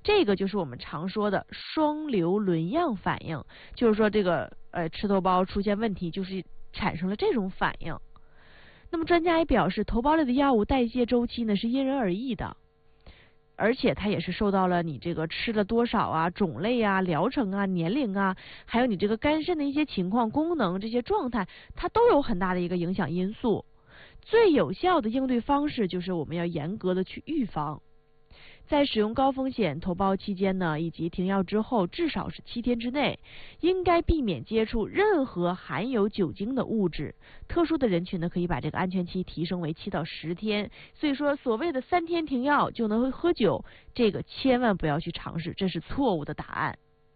这个就是我们常说的双硫仑样反应，就是说这个吃头孢出现问题，就是产生了这种反应。那么专家也表示，头孢类的药物代谢周期呢是因人而异的，而且它也是受到了你这个吃了多少啊、种类啊、疗程啊、年龄啊，还有你这个肝肾的一些情况、功能这些状态，它都有很大的一个影响因素。最有效的应对方式就是我们要严格的去预防。在使用高风险头孢期间呢，以及停药之后，至少是7天之内，应该避免接触任何含有酒精的物质。特殊的人群呢，可以把这个安全期提升为7到10天。所以说，所谓的3天停药就能喝酒，这个千万不要去尝试，这是错误的答案。